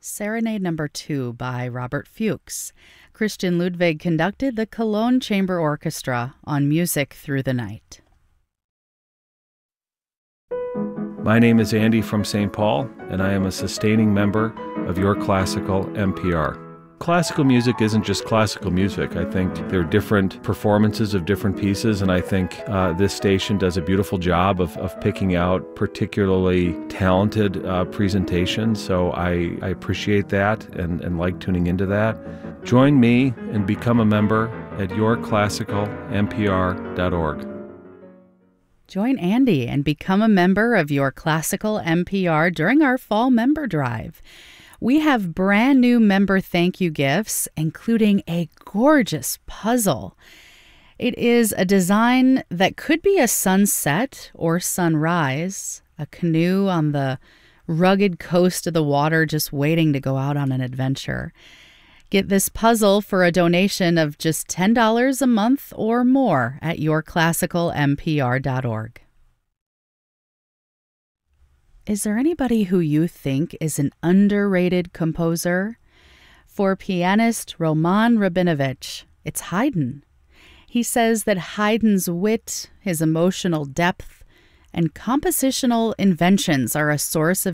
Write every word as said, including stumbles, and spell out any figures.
Serenade Number Two by Robert Fuchs. Christian Ludwig conducted the Cologne Chamber Orchestra on Music Through the Night. My name is Andy from Saint Paul, and I am a sustaining member of Your Classical M P R. Classical music isn't just classical music. I think there are different performances of different pieces, and I think uh, this station does a beautiful job of, of picking out particularly talented uh, presentations, so I, I appreciate that and, and like tuning into that. Join me and become a member at your classical m p r dot org. Join Andy and become a member of Your Classical M P R during our fall member drive. We have brand new member thank you gifts, including a gorgeous puzzle. It is a design that could be a sunset or sunrise, a canoe on the rugged coast of the water just waiting to go out on an adventure. Get this puzzle for a donation of just ten dollars a month or more at your classical m p r dot org. Is there anybody who you think is an underrated composer? For pianist Roman Rabinovich, it's Haydn. He says that Haydn's wit, his emotional depth, and compositional inventions are a source of